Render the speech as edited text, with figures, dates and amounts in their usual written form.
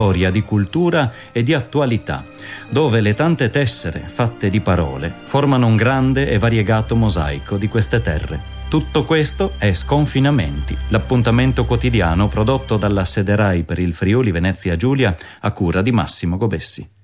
storia, di cultura e di attualità, dove le tante tessere fatte di parole formano un grande e variegato mosaico di queste terre. Tutto questo è Sconfinamenti, l'appuntamento quotidiano prodotto dalla Sede Rai per il Friuli Venezia Giulia a cura di Massimo Gobessi.